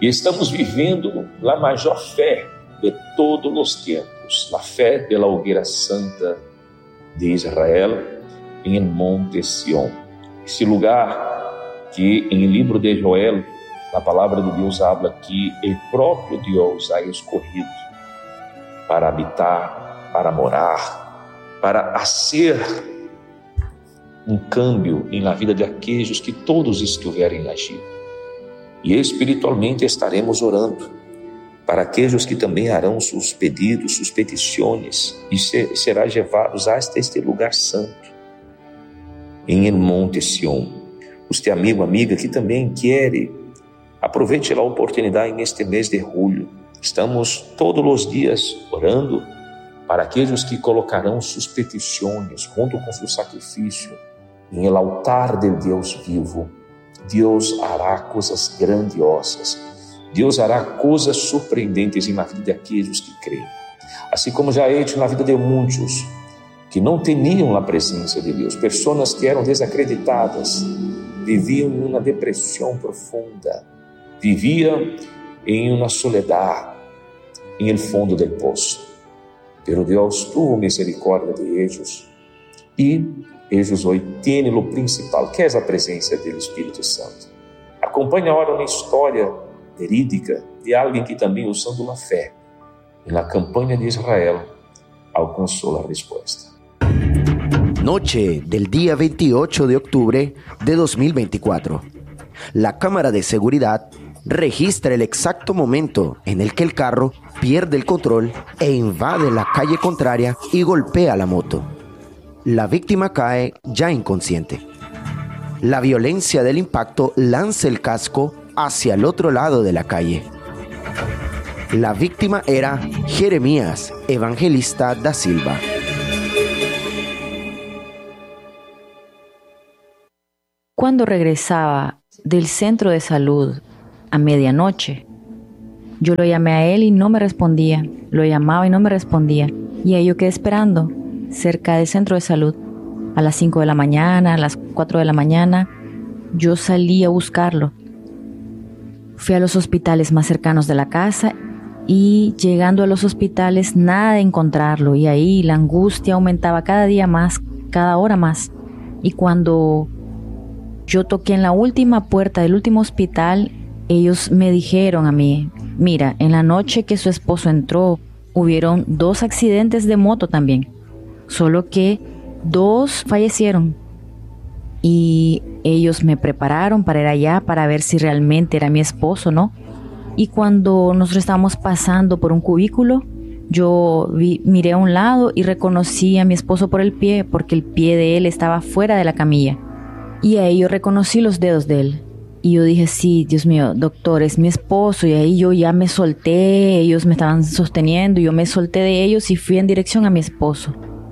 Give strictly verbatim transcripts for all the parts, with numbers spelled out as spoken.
E estamos vivendo a maior fé de todos os tempos, a fé de la hogueira santa de Israel em Monte Sião. Esse lugar que em livro de Joel, a palavra de Deus habla que o próprio Deus ha escorrido para habitar, para morar, para fazer um câmbio em la vida de aqueles que todos estiverem agindo. E espiritualmente estaremos orando para aqueles que também harão seus pedidos, suas petições, e ser, será levados hasta este lugar santo, em Monte Sião. Você, amigo, amiga, que também quer, aproveite a oportunidade neste mês de julho. Estamos todos os dias orando para aqueles que colocarão suas petições junto com seu sacrifício em el altar del Deus vivo. Deus hará coisas grandiosas. Deus hará coisas surpreendentes na vida daqueles que creem. Assim como já é hecho na vida de muitos que não tinham a presença de Deus, pessoas que eram desacreditadas, viviam em uma depressão profunda, viviam em uma soledade, em el fundo del poço. Pero Deus tuvo misericórdia de eles e eles hoje têm o principal, que é a presença do Espírito Santo. Acompanhe agora uma história verídica de alguém que também, usando a fé, na campanha de Israel, alcançou a resposta. Noche del día veintiocho de octubre de dos mil veinticuatro. La cámara de seguridad registra el exacto momento en el que el carro pierde el control e invade la calle contraria y golpea la moto. La víctima cae ya inconsciente. La violencia del impacto lanza el casco hacia el otro lado de la calle. La víctima era Jeremías Evangelista da Silva. Cuando regresaba del centro de salud a medianoche, yo lo llamé a él y no me respondía. Lo llamaba y no me respondía. Y ahí yo quedé esperando cerca del centro de salud. A las cinco de la mañana, a las cuatro de la mañana, yo salí a buscarlo. Fui a los hospitales más cercanos de la casa y llegando a los hospitales nada de encontrarlo. Y ahí la angustia aumentaba cada día más, cada hora más. Y cuando yo toqué en la última puerta del último hospital, ellos me dijeron a mí, mira, en la noche que su esposo entró, hubieron dos accidentes de moto también, solo que dos fallecieron. Y ellos me prepararon para ir allá para ver si realmente era mi esposo, ¿no? Y cuando nosotros estábamos pasando por un cubículo, yo vi, miré a un lado y reconocí a mi esposo por el pie, porque el pie de él estaba fuera de la camilla. Y ahí yo reconocí los dedos de él. Y yo dije, sí, Dios mío, doctor, es mi esposo. Y ahí yo ya me solté, ellos me estaban sosteniendo, yo me solté de ellos y fui en dirección a mi esposo.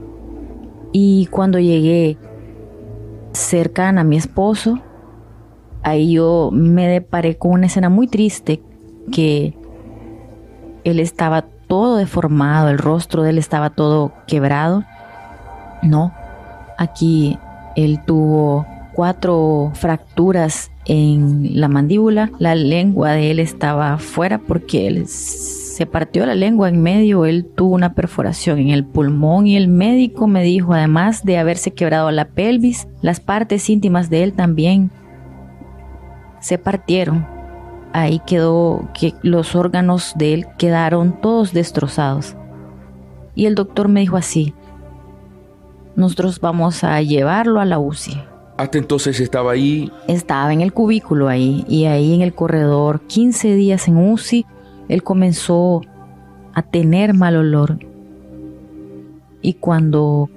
Y cuando llegué cercana a mi esposo, ahí yo me deparé con una escena muy triste, que él estaba todo deformado, el rostro de él estaba todo quebrado. No, aquí él tuvo cuatro fracturas en la mandíbula, la lengua de él estaba afuera porque él se partió la lengua en medio, él tuvo una perforación en el pulmón y el médico me dijo, además de haberse quebrado la pelvis, las partes íntimas de él también se partieron. Ahí quedó que los órganos de él quedaron todos destrozados. Y el doctor me dijo así, nosotros vamos a llevarlo a la U C I. Hasta entonces estaba ahí. Estaba en el cubículo ahí, y ahí en el corredor, quince días en U C I, él comenzó a tener mal olor. Y cuando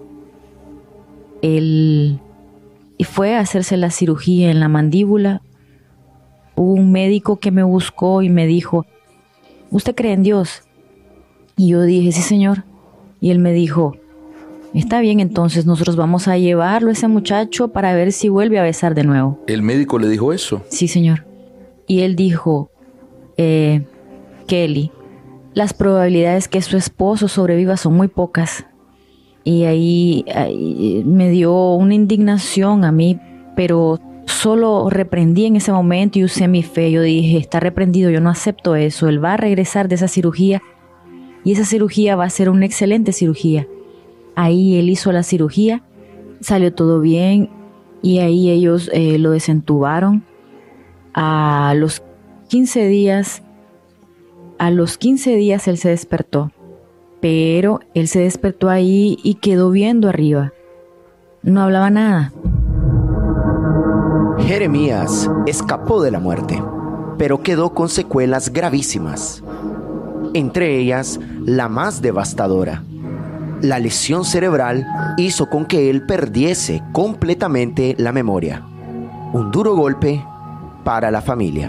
él fue a hacerse la cirugía en la mandíbula, hubo un médico que me buscó y me dijo, ¿usted cree en Dios? Y yo dije, sí, señor. Y él me dijo, está bien, entonces nosotros vamos a llevarlo a ese muchacho para ver si vuelve a besar de nuevo. ¿El médico le dijo eso? Sí, señor. Y él dijo, eh, Kelly, las probabilidades que su esposo sobreviva son muy pocas. Y ahí, ahí me dio una indignación a mí, pero solo reprendí en ese momento y usé mi fe. Yo dije, está reprendido, yo no acepto eso. Él va a regresar de esa cirugía y esa cirugía va a ser una excelente cirugía. Ahí él hizo la cirugía, salió todo bien y ahí ellos eh, lo desentubaron. A los quince días, a los quince días él se despertó, pero él se despertó ahí y quedó viendo arriba. No hablaba nada. Jeremías escapó de la muerte, pero quedó con secuelas gravísimas. Entre ellas, la más devastadora. La lesión cerebral hizo con que él perdiese completamente la memoria. Un duro golpe para la familia.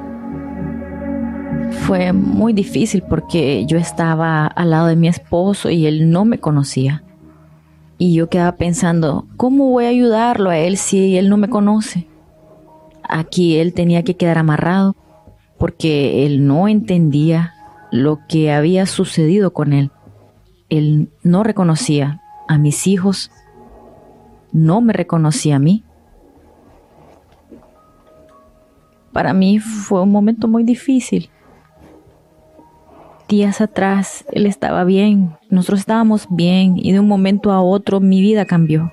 Fue muy difícil porque yo estaba al lado de mi esposo y él no me conocía. Y yo quedaba pensando, ¿cómo voy a ayudarlo a él si él no me conoce? Aquí él tenía que quedar amarrado porque él no entendía lo que había sucedido con él. Él no reconocía a mis hijos, no me reconocía a mí. Para mí fue un momento muy difícil. Días atrás él estaba bien, nosotros estábamos bien y de un momento a otro mi vida cambió.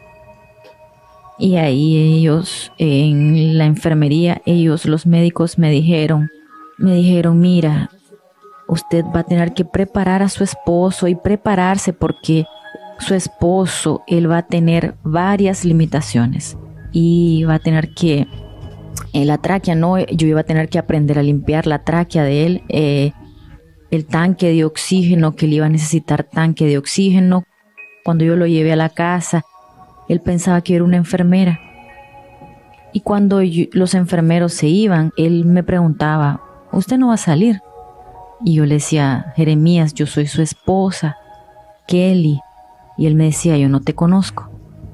Y ahí ellos, en la enfermería, ellos, los médicos me dijeron, me dijeron, mira, usted va a tener que preparar a su esposo y prepararse porque su esposo, él va a tener varias limitaciones y va a tener que, eh, la tráquea, no, yo iba a tener que aprender a limpiar la tráquea de él, eh, el tanque de oxígeno, que él iba a necesitar tanque de oxígeno. Cuando yo lo llevé a la casa, él pensaba que era una enfermera. Y cuando yo, los enfermeros se iban, él me preguntaba, ¿usted no va a salir? Y yo le decía, Jeremías, yo soy su esposa, Kelly. Y él me decía, yo no te conozco.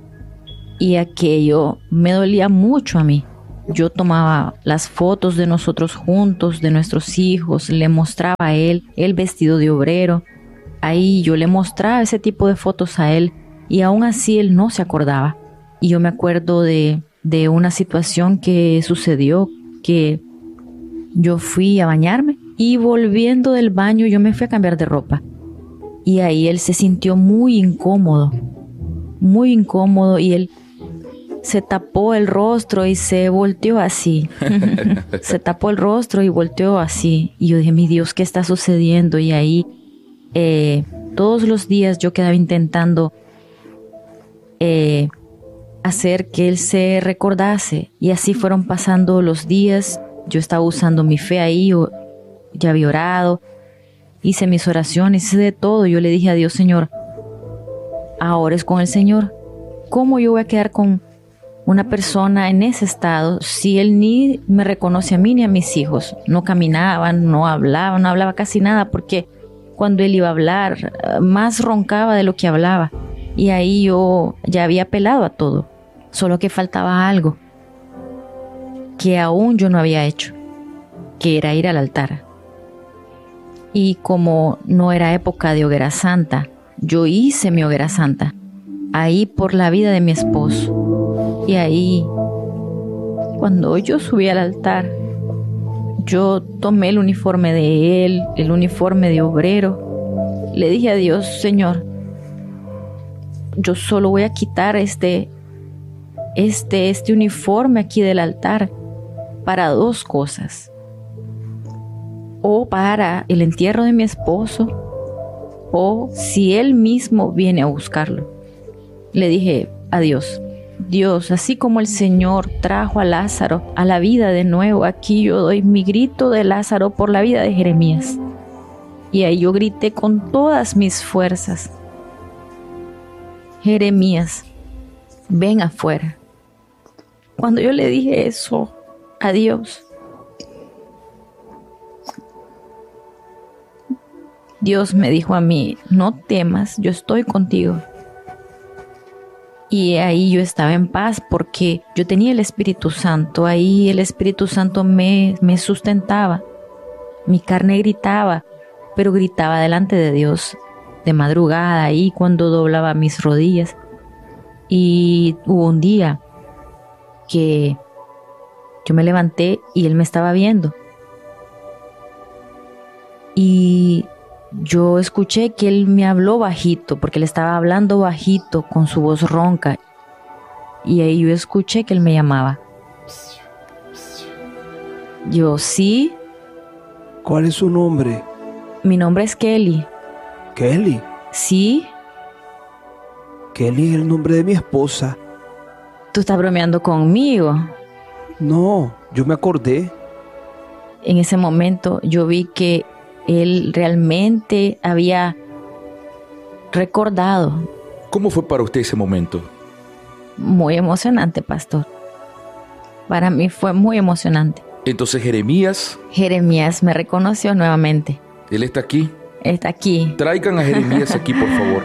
Y aquello me dolía mucho a mí. Yo tomaba las fotos de nosotros juntos, de nuestros hijos, le mostraba a él el vestido de obrero. Ahí yo le mostraba ese tipo de fotos a él y aún así él no se acordaba. Y yo me acuerdo de, de una situación que sucedió, que yo fui a bañarme y volviendo del baño yo me fui a cambiar de ropa. Y ahí él se sintió muy incómodo, muy incómodo y él se tapó el rostro y se volteó así. Se tapó el rostro y volteó así. Y yo dije, mi Dios, ¿qué está sucediendo? Y ahí eh, todos los días yo quedaba intentando eh, hacer que él se recordase. Y así fueron pasando los días. Yo estaba usando mi fe ahí, ya había orado, hice mis oraciones, hice de todo. Yo le dije a Dios, Señor, ahora es con el Señor. ¿Cómo yo voy a quedar con una persona en ese estado si él ni me reconoce a mí ni a mis hijos? No caminaba, no hablaba, no hablaba casi nada porque cuando él iba a hablar, más roncaba de lo que hablaba. Y ahí yo ya había apelado a todo, solo que faltaba algo que aún yo no había hecho, que era ir al altar. Y como no era época de hoguera santa, yo hice mi hoguera santa ahí por la vida de mi esposo. Y ahí, cuando yo subí al altar, yo tomé el uniforme de él, el uniforme de obrero. Le dije a Dios, Señor, yo solo voy a quitar este, este, este uniforme aquí del altar para dos cosas. O para el entierro de mi esposo, o si él mismo viene a buscarlo. Le dije a Dios, Dios, así como el Señor trajo a Lázaro a la vida de nuevo, aquí yo doy mi grito de Lázaro por la vida de Jeremías. Y ahí yo grité con todas mis fuerzas, Jeremías, ven afuera. Cuando yo le dije eso a Dios, Dios me dijo a mí, no temas, yo estoy contigo. Y ahí yo estaba en paz porque yo tenía el Espíritu Santo. Ahí el Espíritu Santo me, me sustentaba. Mi carne gritaba, pero gritaba delante de Dios de madrugada, ahí cuando doblaba mis rodillas. Y hubo un día que Yo me levanté y él me estaba viendo. Y yo escuché que él me habló bajito, porque él estaba hablando bajito con su voz ronca. Y ahí yo escuché que él me llamaba. Yo, sí. ¿Cuál es su nombre? Mi nombre es Kelly. ¿Kelly? Sí. Kelly es el nombre de mi esposa. ¿Tú estás bromeando conmigo? No, yo me acordé. En ese momento yo vi que él realmente había recordado. ¿Cómo fue para usted ese momento? Muy emocionante, pastor. Para mí fue muy emocionante. Entonces Jeremías... Jeremías me reconoció nuevamente. ¿Él está aquí? Está aquí. Traigan a Jeremías aquí, por favor.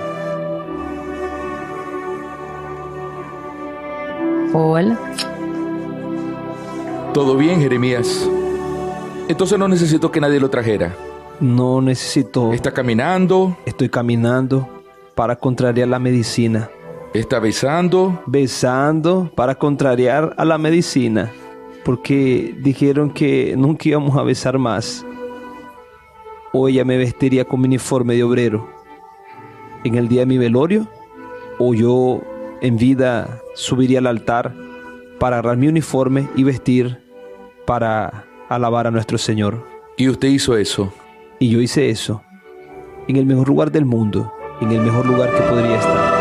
Hola. ¿Todo bien, Jeremías? Entonces no necesito que nadie lo trajera. No necesito. ¿Está caminando? Estoy caminando para contrariar la medicina. ¿Está besando? Besando para contrariar a la medicina. Porque dijeron que nunca íbamos a besar más. O ella me vestiría con mi uniforme de obrero en el día de mi velorio, o yo en vida subiría al altar para agarrar mi uniforme y vestir para alabar a nuestro Señor. ¿Y usted hizo eso? Y yo hice eso en el mejor lugar del mundo, en el mejor lugar que podría estar.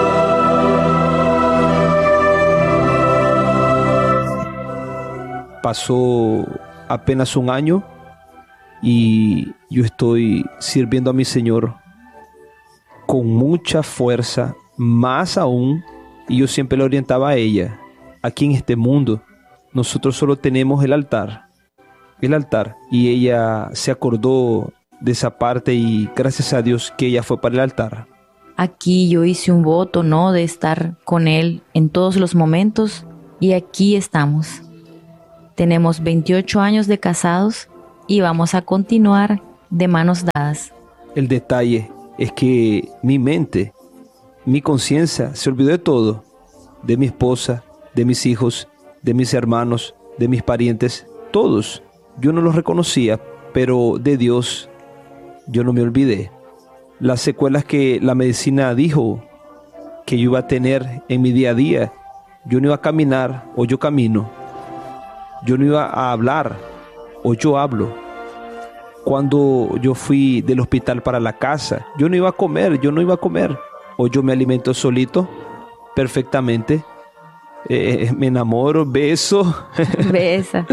Pasó apenas un año y yo estoy sirviendo a mi Señor con mucha fuerza, más aún, y yo siempre le orientaba a ella. Aquí en este mundo nosotros solo tenemos el altar, el altar, y ella se acordó de esa parte y gracias a Dios que ella fue para el altar. Aquí yo hice un voto, ¿no?, de estar con él en todos los momentos, y aquí estamos. Tenemos veintiocho años de casados y vamos a continuar de manos dadas. El detalle es que mi mente, mi conciencia se olvidó de todo, de mi esposa, de mis hijos, de mis hermanos, de mis parientes, todos. Yo no los reconocía, pero de Dios yo no me olvidé. Las secuelas que la medicina dijo que yo iba a tener en mi día a día, yo no iba a caminar o yo camino. Yo no iba a hablar o yo hablo. Cuando yo fui del hospital para la casa, yo no iba a comer, yo no iba a comer. O yo me alimento solito, perfectamente. Eh, me enamoro, beso. Besa.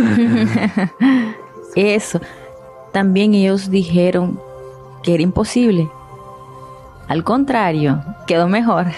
Eso. También ellos dijeron que era imposible. Al contrario, quedó mejor.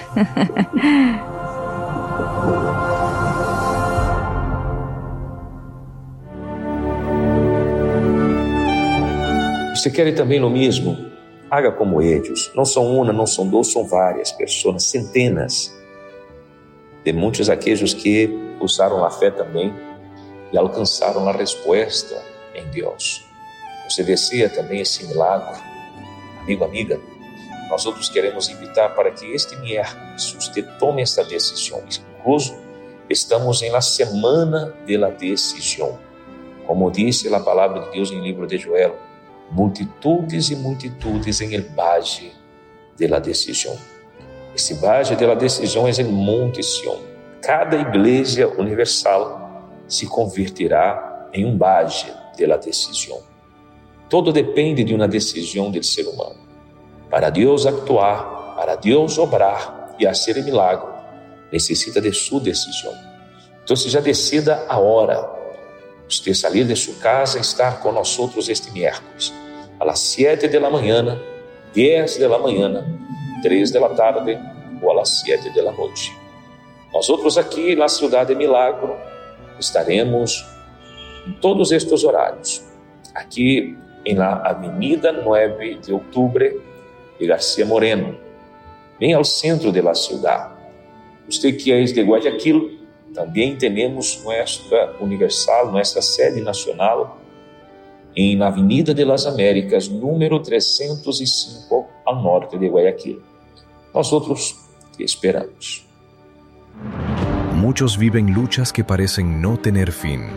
Você quer também lo mesmo? Haga como ellos. Não são uma, não são duas, são várias pessoas, centenas de muitos aqueles que usaram a fé também e alcançaram a resposta em Deus. Você deseja também esse milagre? Amigo, amiga, nós outros queremos invitar para que este miércoles você tome esta decisão. Incluso estamos em la semana de la decisão. Como disse a palavra de Deus em livro de Joel, multitudes e multitudes em el valle de la decisão. Esse valle de la decisão é em Monte Sião. Cada igreja universal se converterá em um valle de la decisão. Todo depende de uma decisão do ser humano. Para Deus actuar, para Deus obrar e fazer o milagre, necessita de sua decisão. Então, já decida a hora. Você sair de sua casa e estar com nós outros este miércoles, a las siete de la mañana, diez de la mañana, três de la tarde ou a las siete de la noite. Nós outros aqui na Cidade de Milagro estaremos em todos estes horários, aqui em la Avenida nove de Outubro de García Moreno, bem ao centro de la cidade. Você que é de Guayaquil, também temos nossa Universal, nossa sede nacional, em na Avenida de las Américas, número trezentos e cinco, ao norte de Guayaquil. Nós outros te esperamos. Muchos viven luchas que parecen no tener fin.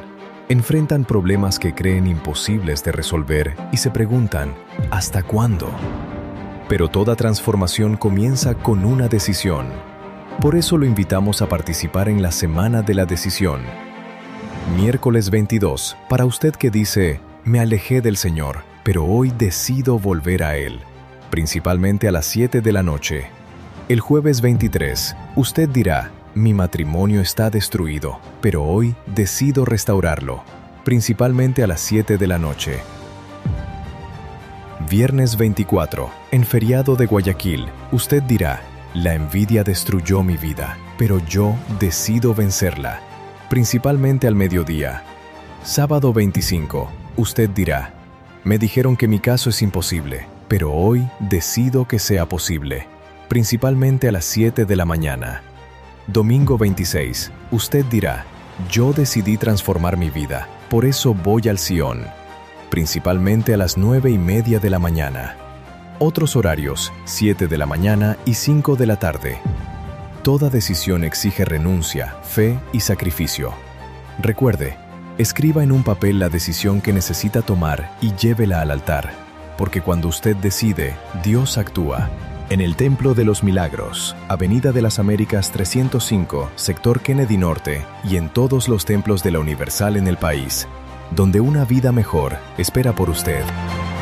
Enfrentan problemas que creen imposibles de resolver y se preguntan, ¿hasta cuándo? Pero toda transformación comienza con una decisión. Por eso lo invitamos a participar en la Semana de la Decisión. Miércoles veintidós, para usted que dice, me alejé del Señor, pero hoy decido volver a Él, principalmente a las siete de la noche. El jueves veintitrés, usted dirá, mi matrimonio está destruido, pero hoy decido restaurarlo, principalmente a las siete de la noche. Viernes veinticuatro, en feriado de Guayaquil, usted dirá, la envidia destruyó mi vida, pero yo decido vencerla, principalmente al mediodía. Sábado veinticinco, usted dirá, me dijeron que mi caso es imposible, pero hoy decido que sea posible, principalmente a las siete de la mañana. Domingo veintiséis, usted dirá, yo decidí transformar mi vida, por eso voy al Sion, principalmente a las nueve y media de la mañana. Otros horarios, siete de la mañana y cinco de la tarde. Toda decisión exige renuncia, fe y sacrificio. Recuerde, escriba en un papel la decisión que necesita tomar y llévela al altar, porque cuando usted decide, Dios actúa. En el Templo de los Milagros, Avenida de las Américas trescientos cinco, Sector Kennedy Norte, y en todos los templos de la Universal en el país, donde una vida mejor espera por usted.